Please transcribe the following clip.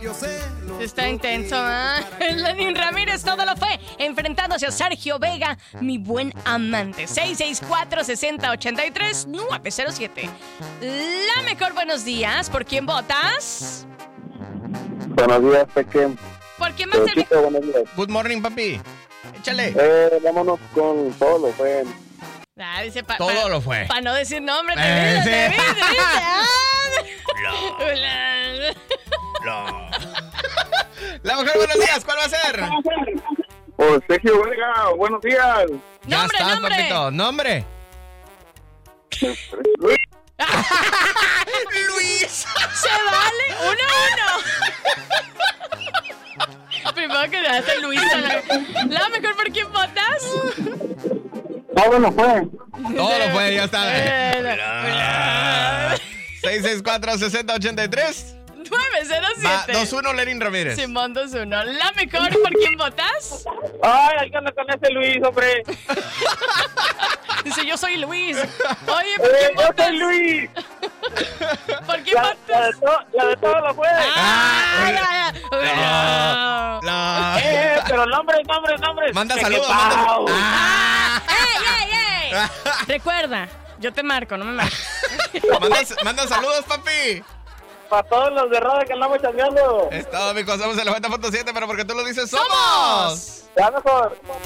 Está intenso, ¿eh? Lenin Ramírez todo lo fue, enfrentándose a Sergio Vega, mi buen amante. 664-6083-907. La mejor, buenos días. ¿Por quién votas? Buenos días, Peque. ¿Por quién más te... Buenos días. Good morning, papi. Échale. Vámonos con todo lo fue. Dice todo lo fue. Para no decir nombre, te La mujer, buenos días. ¿Cuál va a ser? Sergio Vega, buenos días. Ya nombre, estás, nombre. papito. Nombre. Luis. Se vale. 1-1. Primero que nada, está Luis. La mejor, ¿por quién votas? Todo lo fue. Todo lo fue, ya está. 664-6083. 907. Va, 2-1, Lenin Ramírez. Simón 2-1. La mejor, ¿por quién votas? Ay, hay que andar con ese Luis, hombre. Dice, yo soy Luis. Oye, ¿por quién Yo votas? soy Luis. ¿Por quién votas? La de todo lo fue. Pero nombres. Manda ¿Qué saludos. pao? ¡Ey! Recuerda, yo te marco, no me marques. Manda saludos, papi. Para todos los de radio que andamos chambeando. Es todo, amigos. Somos el 90.7, pero porque tú lo dices, ¡somos! Ya mejor.